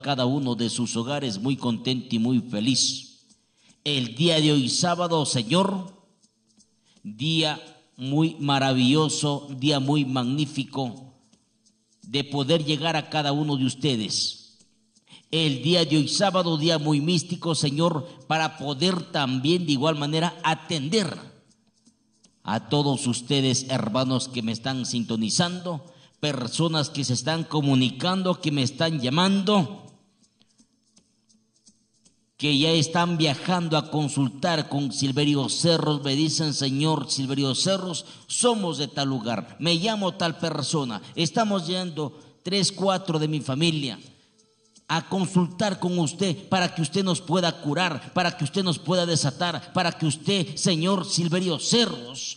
cada uno de sus hogares muy contento y muy feliz. El día de hoy sábado, Señor, día muy maravilloso, día muy magnífico de poder llegar a cada uno de ustedes. El día de hoy sábado, día muy místico, Señor, para poder también de igual manera atender a todos ustedes, hermanos que me están sintonizando, personas que se están comunicando, que me están llamando, que ya están viajando a consultar con Silverio Cerros. Me dicen: señor Silverio Cerros, somos de tal lugar, me llamo tal persona, estamos yendo 3, 4 de mi familia a consultar con usted para que usted nos pueda curar, para que usted nos pueda desatar, para que usted, señor Silverio Cerros,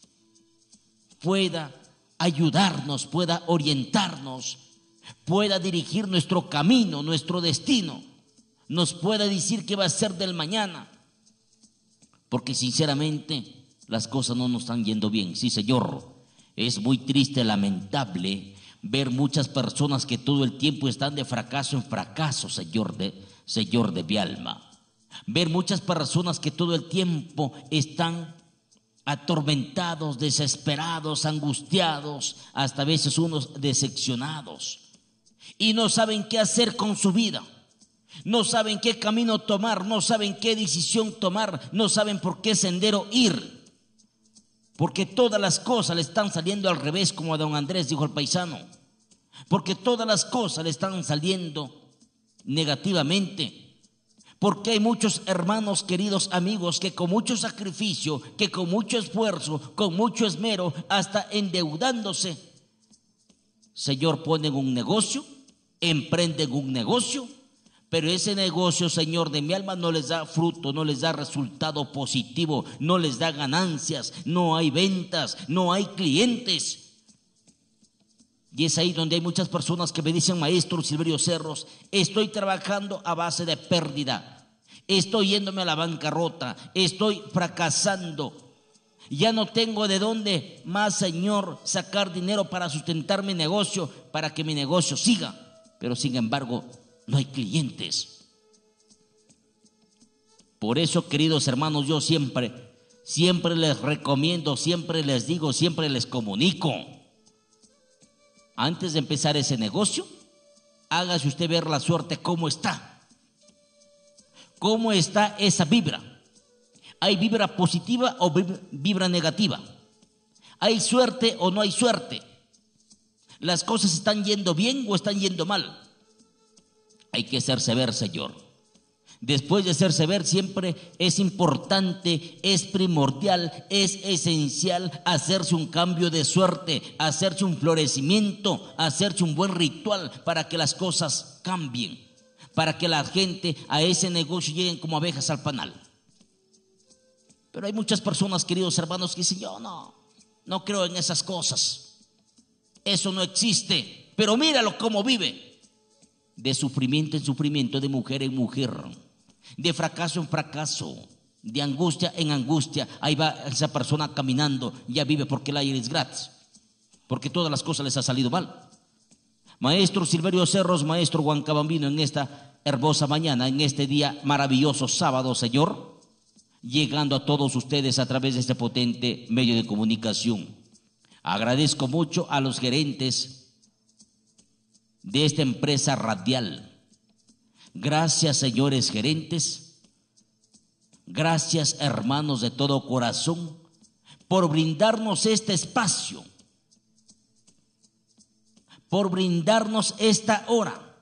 pueda ayudarnos, pueda orientarnos, pueda dirigir nuestro camino, nuestro destino, nos pueda decir qué va a ser del mañana, porque sinceramente las cosas no nos están yendo bien. Sí, Señor, es muy triste, lamentable ver muchas personas que todo el tiempo están de fracaso en fracaso, Señor de mi alma. Ver muchas personas que todo el tiempo están atormentados, desesperados, angustiados, hasta a veces unos decepcionados, y no saben qué hacer con su vida. No saben qué camino tomar, no saben qué decisión tomar, no saben por qué sendero ir, porque todas las cosas le están saliendo al revés, como a don Andrés dijo el paisano, porque todas las cosas le están saliendo negativamente, porque hay muchos hermanos, queridos amigos, que con mucho sacrificio, que con mucho esfuerzo, con mucho esmero, hasta endeudándose, Señor, ponen un negocio, emprenden un negocio, pero ese negocio, Señor de mi alma, no les da fruto, no les da resultado positivo, no les da ganancias, no hay ventas, no hay clientes. Y es ahí donde hay muchas personas que me dicen: maestro Silverio Cerros, estoy trabajando a base de pérdida, estoy yéndome a la bancarrota, estoy fracasando, ya no tengo de dónde más, Señor, sacar dinero para sustentar mi negocio, para que mi negocio siga, pero sin embargo no hay clientes. Por eso, queridos hermanos, yo siempre les recomiendo, siempre les digo, siempre les comunico: antes de empezar ese negocio, hágase usted ver la suerte cómo está esa vibra. ¿Hay vibra positiva o vibra negativa? ¿Hay suerte o no hay suerte? ¿Las cosas están yendo bien o están yendo mal? Hay que hacerse ver, Señor. Después de hacerse ver, siempre es importante, es primordial, es esencial hacerse un cambio de suerte, hacerse un florecimiento, hacerse un buen ritual para que las cosas cambien, para que la gente a ese negocio lleguen como abejas al panal. Pero hay muchas personas, queridos hermanos, que dicen: yo no creo en esas cosas, eso no existe, pero míralo cómo vive. De sufrimiento en sufrimiento, de mujer en mujer, de fracaso en fracaso, de angustia en angustia. Ahí va esa persona caminando, ya vive porque el aire es gratis, porque todas las cosas les ha salido mal. Maestro Silverio Cerros, maestro Huancabambino, en esta hermosa mañana, en este día maravilloso sábado, Señor, llegando a todos ustedes a través de este potente medio de comunicación. Agradezco mucho a los gerentes de esta empresa radial. Gracias, señores gerentes, gracias, hermanos, de todo corazón, por brindarnos este espacio, por brindarnos esta hora,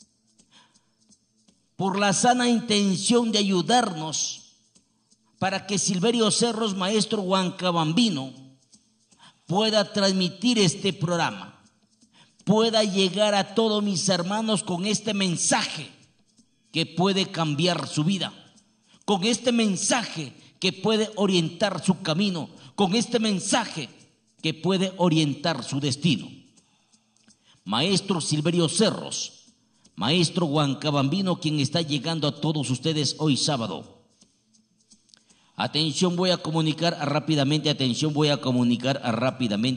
por la sana intención de ayudarnos para que Silverio Cerros, maestro Huancabambino, pueda transmitir este programa, pueda llegar a todos mis hermanos con este mensaje que puede cambiar su vida, con este mensaje que puede orientar su camino, con este mensaje que puede orientar su destino. Maestro Silverio Cerros, maestro Huancabambino, quien está llegando a todos ustedes hoy sábado. Atención, voy a comunicar rápidamente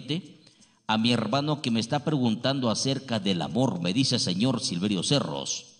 a mi hermano que me está preguntando acerca del amor. Me dice: señor Silverio Cerros,